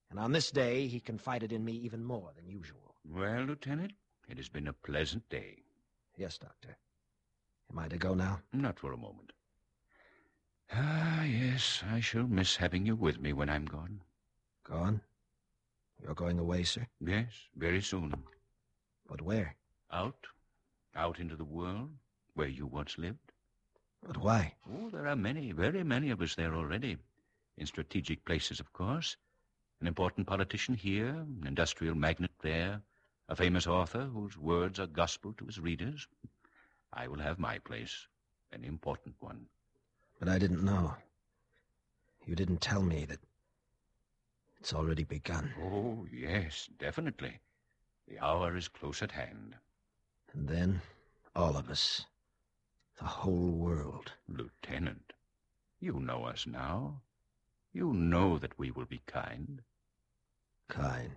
And on this day, he confided in me even more than usual. Well, Lieutenant, it has been a pleasant day. Yes, Doctor. Am I to go now? Not for a moment. Ah, yes, I shall miss having you with me when I'm gone. Gone? You're going away, sir? Yes, very soon. But where? Out into the world, where you once lived. But why? Oh, there are many, very many of us there already. In strategic places, of course. An important politician here, an industrial magnate there, a famous author whose words are gospel to his readers. I will have my place, an important one. But I didn't know. You didn't tell me that it's already begun. Oh, yes, definitely. The hour is close at hand. And then, all of us, the whole world. Lieutenant, you know us now. You know that we will be kind. Kind.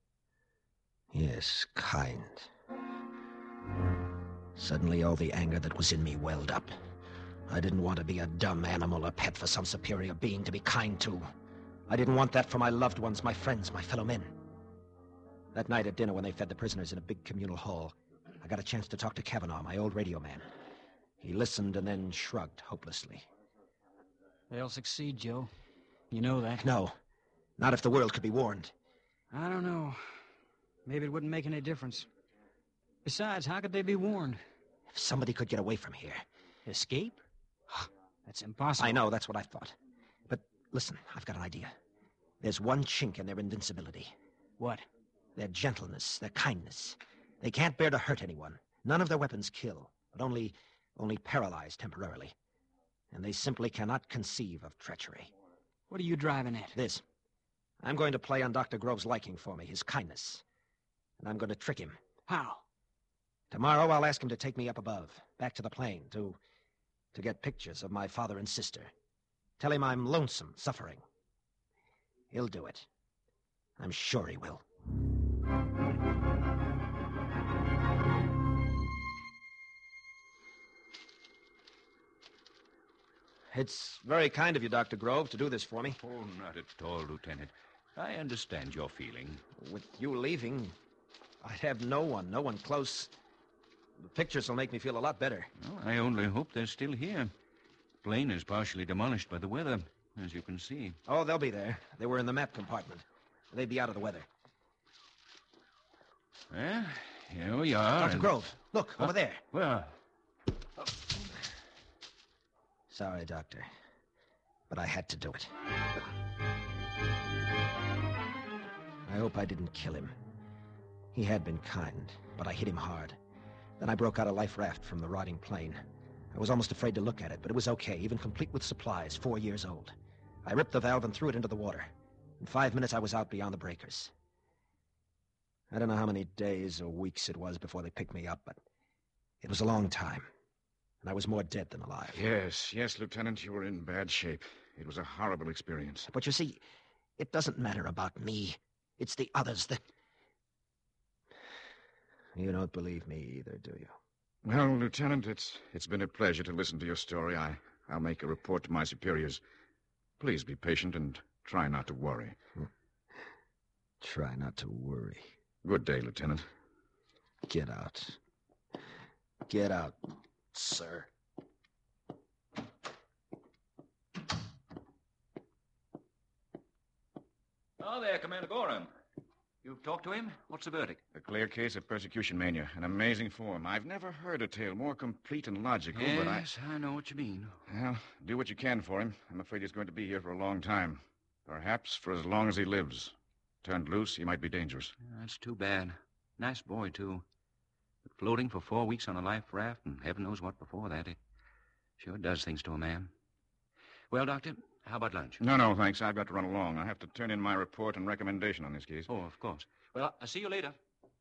Yes, kind. Suddenly all the anger that was in me welled up. I didn't want to be a dumb animal, a pet for some superior being to be kind to. I didn't want that for my loved ones, my friends, my fellow men. That night at dinner when they fed the prisoners in a big communal hall, I got a chance to talk to Kavanaugh, my old radio man. He listened and then shrugged hopelessly. They'll succeed, Joe. You know that. No, not if the world could be warned. I don't know. Maybe it wouldn't make any difference. Besides, how could they be warned? If somebody could get away from here. Escape? That's impossible. I know, that's what I thought. But listen, I've got an idea. There's one chink in their invincibility. What? Their gentleness, their kindness. They can't bear to hurt anyone. None of their weapons kill, but only paralyze temporarily. And they simply cannot conceive of treachery. What are you driving at? This. I'm going to play on Dr. Grove's liking for me, his kindness. And I'm going to trick him. How? Tomorrow I'll ask him to take me up above, back to the plane, to get pictures of my father and sister. Tell him I'm lonesome, suffering. He'll do it. I'm sure he will. It's very kind of you, Dr. Grove, to do this for me. Oh, not at all, Lieutenant. I understand your feeling. With you leaving, I'd have no one close. The pictures will make me feel a lot better. Well, I only hope they're still here. The plane is partially demolished by the weather, as you can see. Oh, they'll be there. They were in the map compartment. They'd be out of the weather. Well, here we are. Dr. Grove, look, over there. Where? Sorry, Doctor, but I had to do it. I hope I didn't kill him. He had been kind, but I hit him hard. Then I broke out a life raft from the rotting plane. I was almost afraid to look at it, but it was okay, even complete with supplies, 4 years old. I ripped the valve and threw it into the water. In 5 minutes, I was out beyond the breakers. I don't know how many days or weeks it was before they picked me up, but it was a long time. And I was more dead than alive. Yes, Lieutenant, you were in bad shape. It was a horrible experience. But you see, it doesn't matter about me. It's the others that... You don't believe me either, do you? Well, Lieutenant, it's been a pleasure to listen to your story. I'll make a report to my superiors. Please be patient and try not to worry. Try not to worry. Good day, Lieutenant. Get out. Get out, sir. Oh, there, Commander Gorham. You've talked to him? What's the verdict? A clear case of persecution mania. An amazing form. I've never heard a tale more complete and logical, but Yes, I know what you mean. Well, do what you can for him. I'm afraid he's going to be here for a long time. Perhaps for as long as he lives. Turned loose, he might be dangerous. That's too bad. Nice boy, too. But floating for 4 weeks on a life raft, and heaven knows what before that, it sure does things to a man. Well, Doctor, how about lunch? No, thanks. I've got to run along. I have to turn in my report and recommendation on this case. Oh, of course. Well, I'll see you later.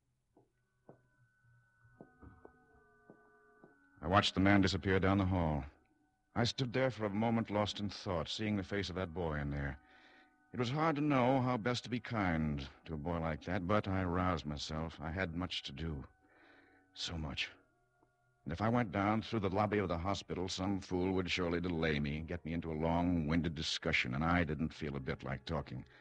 I watched the man disappear down the hall. I stood there for a moment lost in thought, seeing the face of that boy in there. It was hard to know how best to be kind to a boy like that, but I roused myself. I had much to do. So much. And if I went down through the lobby of the hospital, some fool would surely delay me, get me into a long-winded discussion, and I didn't feel a bit like talking.